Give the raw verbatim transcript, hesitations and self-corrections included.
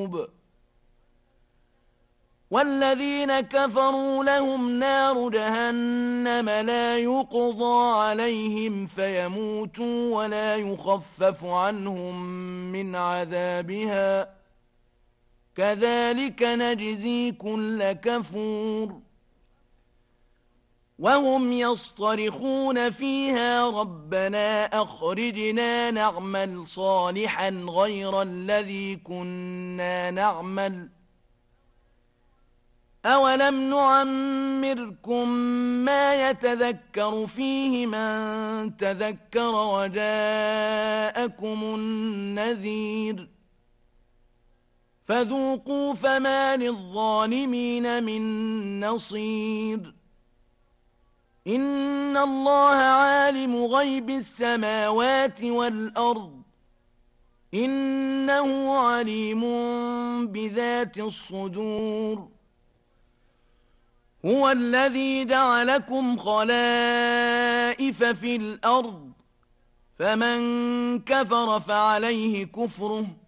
القلوب والذين كفروا لهم نار جهنم لا يقضى عليهم فيموتوا ولا يخفف عنهم من عذابها كذلك نجزي كل كفور وهم يصطرخون فيها ربنا أخرجنا نعمل صالحا غير الذي كنا نعمل أولم نعمركم ما يتذكر فيه من تذكر وجاءكم النذير فذوقوا فما للظالمين من نصير إن الله عالم غيب السماوات والأرض إنه عليم بذات الصدور هو الذي جعلكم خلائف في الأرض فمن كفر فعليه كفره